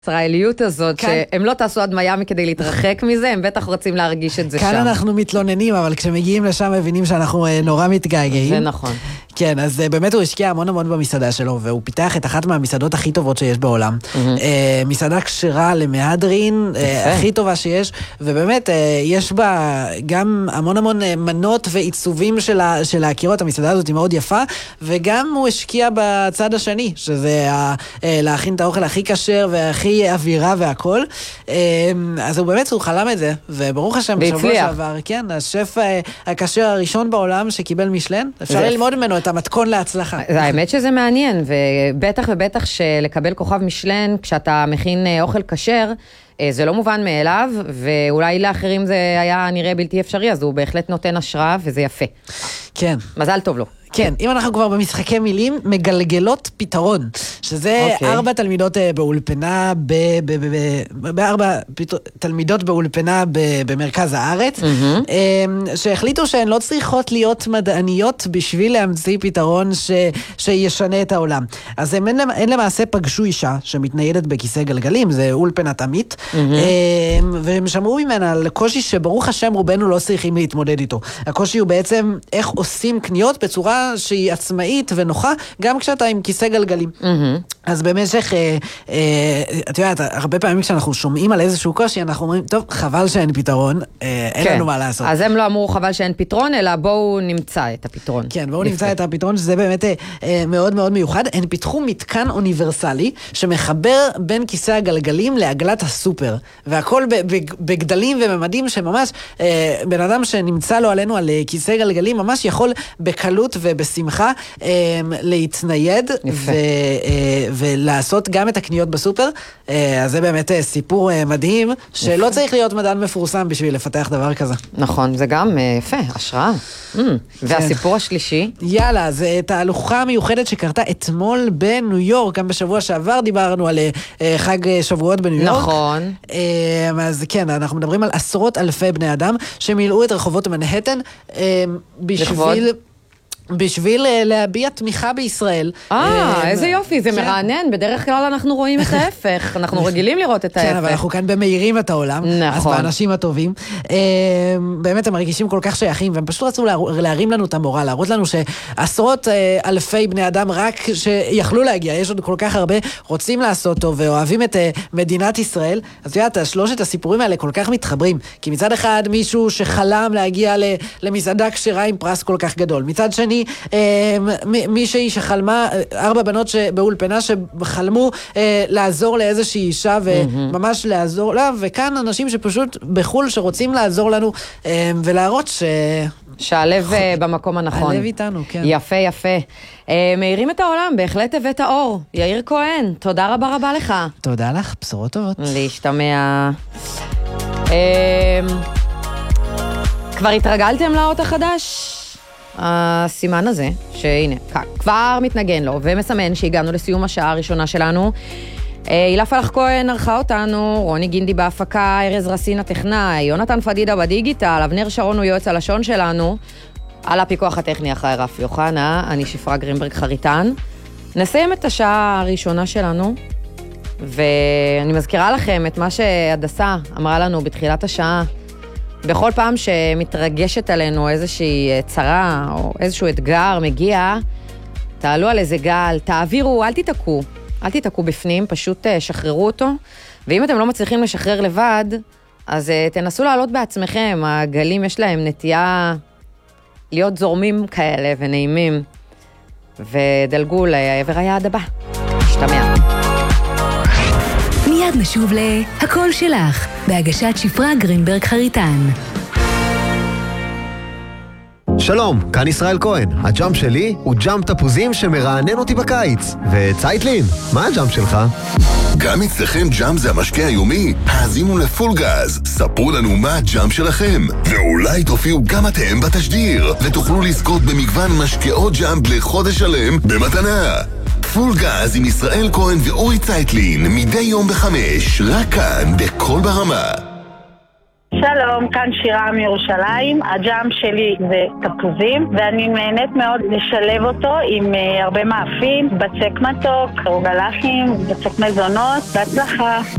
הישראליות הזאת, שהם לא טסו עד מיאמי כדי להתרחק מזה, הם בטח רוצים להרגיש את זה שם. כאן אנחנו מתלוננים, אבל כשמגיעים לשם מבינים שאנחנו נורא מתגעגעים. זה נכון. כן, אז באמת הוא השקיע המון המון במסעדה שלו, והוא פיתח את אחת מהמסעדות הכי טובות שיש בעולם. מסעדה כשרה למהדרין, הכי טובה שיש, ובאמת יש בה גם המון המון מנות ועיצובים של הקירות. המסעדה הזאת היא מאוד יפה, וגם הוא השקיע בצד השני, שזה להכין את האוכל הכי כשר והכי אווירה והכל. אז הוא באמת, הוא חלם את זה, וברוך השם בשבוע שעבר, כן, השף הכשר הראשון בעולם שקיבל משלן, אפשר ללמוד ממנו את המתכון להצלחה. האמת שזה מעניין, ובטח ובטח שלקבל כוכב משלן כשאתה מכין אוכל כשר, זה לא מובן מאליו, ואולי לאחרים זה היה נראה בלתי אפשרי, אז הוא בהחלט נותן השראה, וזה יפה. כן. מזל טוב לו. כן, אם אנחנו כבר במשחקי מילים, מגלגלות פתרון, שזה 4 תלמידות באולפנה, 4 תלמידות באולפנה במרכז הארץ, שהחליטו שהן לא צריכות להיות מדעניות בשביל להמציא פתרון שישנה את העולם. אז הן למעשה פגשו אישה שמתניידת בכיסא גלגלים, זה אולפנת עמית, והם שמעו ממנה על קושי שברוך השם רובנו לא צריכים להתמודד איתו. הקושי הוא בעצם איך עושים קניות בצורה שהיא עצמאית ונוחה, גם כשאתה עם כיסא גלגלים. אז במשך, את יודעת, הרבה פעמים כשאנחנו שומעים על איזשהו קושי, אנחנו אומרים, טוב, חבל שאין פתרון, אין לנו מה לעשות. אז הם לא אמרו חבל שאין פתרון, אלא בואו נמצא את הפתרון. כן, בואו נמצא את הפתרון, שזה באמת מאוד מאוד מיוחד. הם פיתחו מתקן אוניברסלי, שמחבר בין כיסא הגלגלים לעגלת הסופר, והכל בגדלים וממדים שממש, בן אדם שנמצא לו עלינו על כיסא גלגלים, ממש יכול בקלות ובשמחה להתנייד ולעשות גם את הקניות בסופר. אז זה באמת סיפור מדהים, שלא צריך להיות מדען מפורסם בשביל לפתח דבר כזה. נכון, זה גם יפה, השראה. והסיפור השלישי? יאללה, זה תהלוכה מיוחדת שקרתה אתמול בניו יורק, גם בשבוע שעבר דיברנו על חג שבועות בניו יורק. נכון. אז כן, אנחנו מדברים על עשרות אלפי בני אדם שמילאו את רחובות מנהטן בשביל להביע תמיכה בישראל. איזה יופי, זה מרענן. בדרך כלל אנחנו רואים את ההפך. אנחנו רגילים לראות את ההפך. כן, אבל אנחנו כאן במהירים את העולם. נכון. אז באנשים הטובים. באמת הם מרגישים כל כך שייכים, והם פשוט רצו להרים לנו את המורל, להראות לנו שעשרות אלפי בני אדם רק שיכלו להגיע, יש עוד כל כך הרבה, רוצים לעשות טוב, ואוהבים את מדינת ישראל. אז יודעת, שלושת הסיפורים האלה כל כך מתחברים. כי מצד אחד מישהו שחלם להגיע למסעדה כשרה עם פרס כל כך גדול. מצד שני, מישהי שחלמה, 4 בנות באולפנה שחלמו לעזור לאיזושהי אישה וממש לעזור לה, וכאן אנשים שפשוט בחול שרוצים לעזור לנו ולהראות שהלב במקום הנכון. הלב איתנו, כן. יפה, יפה. מאירים את העולם, בהחלט הבאת האור. יאיר כהן, תודה רבה רבה לך. תודה לך, בשורות טובות. להשתמע. כבר התרגלתם לאות החדש? הסימן הזה, שהנה, כבר מתנגן לו, ומסמן שהגענו לסיום השעה הראשונה שלנו. הילה פלח כהן ערכה אותנו, רוני גינדי בהפקה, ארז רסין הטכנאי, יונתן פדידה בדיגיטל, אבנר שרון הוא יועץ הלשון שלנו, על הפיקוח הטכני אחרי רפי יוחנה, אני שפרה גרינברג חריטן. נסיים את השעה הראשונה שלנו, ואני מזכירה לכם את מה שהדסה אמרה לנו בתחילת השעה, בכל פעם שמתרגשת עלינו איזושהי צרה או איזשהו אתגר מגיע, תעלו על איזה גל, תעבירו, אל תתעקו בפנים, פשוט שחררו אותו, ואם אתם לא מצליחים לשחרר לבד, אז תנסו לעלות בעצמכם, הגלים יש להם נטייה להיות זורמים כאלה ונעימים, ודלגו לעבר היעד הבא. השתמע. מיד נשוב להכל שלך, בהגשת שפרה גרינברג חריטן. שלום, כאן ישראל כהן. הג'אמפ שלי הוא ג'אמפ תפוזים שמרענן אותי בקיץ. וצייטלין, מה הג'אמפ שלך? גם אצלכם ג'אמפ זה המשקה היומי? האזינו לפול גז. ספרו לנו מה הג'אמפ שלכם. ואולי תופיעו גם אתם בתשדיר, ותוכלו לזכות במגוון משקאות ג'אמפ לחודש שלם במתנה. פול גז עם ישראל כהן ואורי צייטלין, מדי יום ב5, רק כאן, בכל ברמה. שלום, כאן שירה מירושלים. הג'אם שלי זה תפוזים, ואני נהנית מאוד לשלב אותו עם הרבה מאפים, בצק מתוק, רוגלחים, בצק מזונות. בהצלחה.